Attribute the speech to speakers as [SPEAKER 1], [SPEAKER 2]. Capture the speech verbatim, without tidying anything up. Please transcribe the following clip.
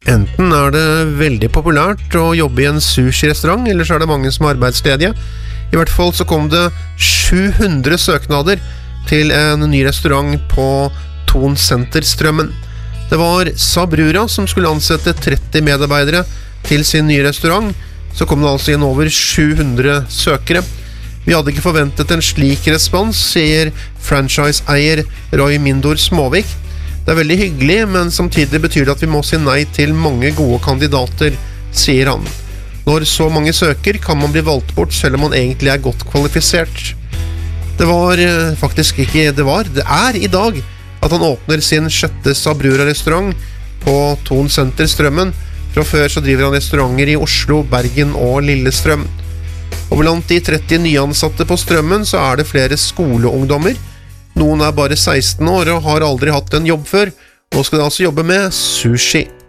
[SPEAKER 1] Enten er det veldig populært å jobbe i en sushi-restaurant, eller så er det mange som er arbeidsledige. I hvert fall så kom det sju hundre søknader til en ny restaurant på Thon Center-strømmen. Det var Sabrura som skulle ansette tretti medarbeidere til sin nye restaurant. Så kom det altså inn over sju hundre søkere. Vi hadde ikke forventet en slik respons, sier franchise-eier Roy Mindor Småvik. Det er veldig hyggelig, men samtidig betyr det at vi må si nei til mange gode kandidater, sier han. Når så mange søker, kan man bli valgt bort selv om man egentlig er godt kvalifisert. Det var faktisk ikke det var. Det er i dag at han åpner sin sjette Sabrura-restaurant på Thon Center-strømmen. Fra før så driver han restauranter i Oslo, Bergen og Lillestrøm. Og blant de tretti nyansatte på strømmen så er det flere skoleungdommer. Noen er bare seksten år og har aldri hatt en jobb før. Nå skal de altså jobbe med sushi.